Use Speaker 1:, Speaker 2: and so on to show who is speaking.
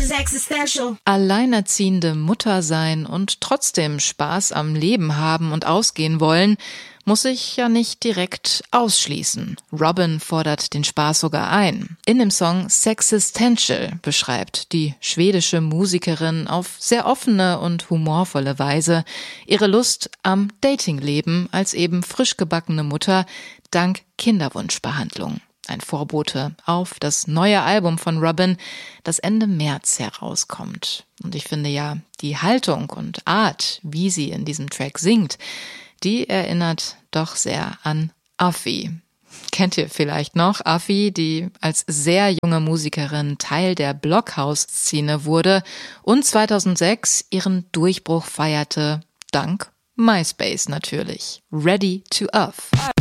Speaker 1: Alleinerziehende Mutter sein und trotzdem Spaß am Leben haben und ausgehen wollen, muss sich ja nicht direkt ausschließen. Robyn fordert den Spaß sogar ein. In dem Song Sexistential beschreibt die schwedische Musikerin auf sehr offene und humorvolle Weise ihre Lust am Datingleben als eben frisch gebackene Mutter dank Kinderwunschbehandlung. Ein Vorbote auf das neue Album von Robyn, das Ende März herauskommt. Und ich finde ja, die Haltung und Art, wie sie in diesem Track singt, die erinnert doch sehr an Affi. Kennt ihr vielleicht noch Affi, die als sehr junge Musikerin Teil der Blockhouse-Szene wurde und 2006 ihren Durchbruch feierte, dank MySpace natürlich. Ready to Uff.